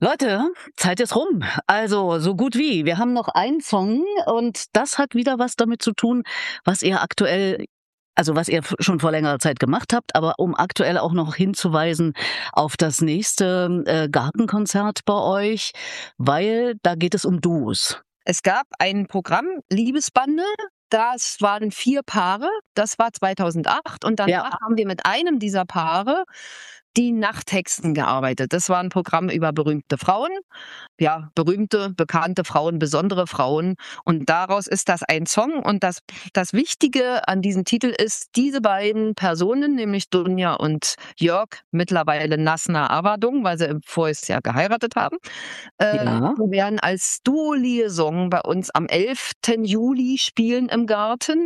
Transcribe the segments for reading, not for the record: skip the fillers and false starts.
Leute, Zeit ist rum. Also so gut wie. Wir haben noch einen Song und das hat wieder was damit zu tun, was ihr aktuell, also was ihr schon vor längerer Zeit gemacht habt, aber um aktuell auch noch hinzuweisen auf das nächste Gartenkonzert bei euch, weil da geht es um Duos. Es gab ein Programm, Liebesbande, das waren 4 Paare, das war 2008 und danach haben wir mit einem dieser Paare die Nachthexen gearbeitet. Das war ein Programm über berühmte Frauen, ja, berühmte, bekannte Frauen, besondere Frauen und daraus ist das ein Song und das Wichtige an diesem Titel ist, diese beiden Personen, nämlich Dunja und Jörg, mittlerweile Nasna Avadung, weil sie im Vorjahr geheiratet haben, Ja. wir werden als Duo-Liaison bei uns am 11. Juli spielen im Garten.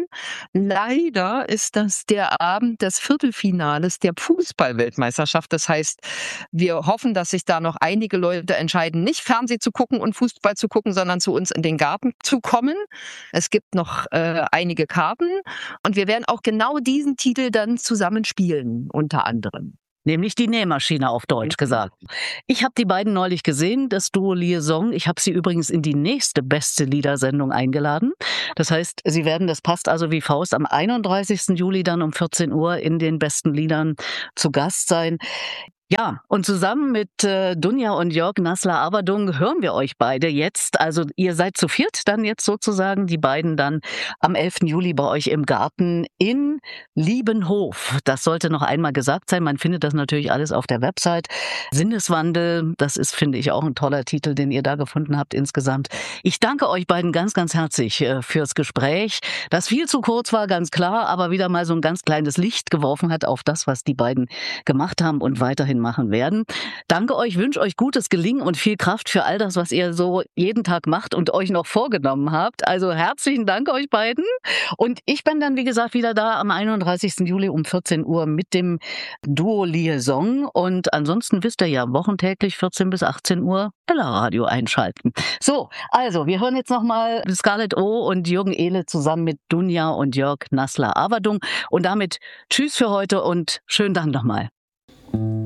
Leider ist das der Abend des Viertelfinales der Fußball-Weltmeisterschaft. Das heißt, wir hoffen, dass sich da noch einige Leute entscheiden, nicht Fernsehen zu gucken und Fußball zu gucken, sondern zu uns in den Garten zu kommen. Es gibt noch einige Karten und wir werden auch genau diesen Titel dann zusammen spielen, unter anderem. Nämlich die Nähmaschine auf Deutsch gesagt. Ich habe die beiden neulich gesehen, das Duo Liaison. Ich habe sie übrigens in die nächste beste Liedersendung eingeladen. Das heißt, sie werden, das passt also wie Faust, am 31. Juli dann um 14 Uhr in den besten Liedern zu Gast sein. Ja, und zusammen mit Dunja und Jörg Nasla Avadung hören wir euch beide jetzt. Also ihr seid zu viert dann jetzt sozusagen, die beiden dann am 11. Juli bei euch im Garten in Liebenhof. Das sollte noch einmal gesagt sein. Man findet das natürlich alles auf der Website. Sinneswandel, das ist, finde ich, auch ein toller Titel, den ihr da gefunden habt insgesamt. Ich danke euch beiden ganz, ganz herzlich fürs Gespräch, das viel zu kurz war, ganz klar, aber wieder mal so ein ganz kleines Licht geworfen hat auf das, was die beiden gemacht haben und weiterhin machen werden. Danke euch, wünsche euch gutes Gelingen und viel Kraft für all das, was ihr so jeden Tag macht und euch noch vorgenommen habt. Also herzlichen Dank euch beiden. Und ich bin dann, wie gesagt, wieder da am 31. Juli um 14 Uhr mit dem Duo Liaison. Und ansonsten wisst ihr ja, wochentäglich 14 bis 18 Uhr Ella Radio einschalten. So, also wir hören jetzt nochmal Scarlett O und Jürgen Ehle zusammen mit Dunja und Jörg Nasla Avadung. Und damit tschüss für heute und schönen Dank nochmal.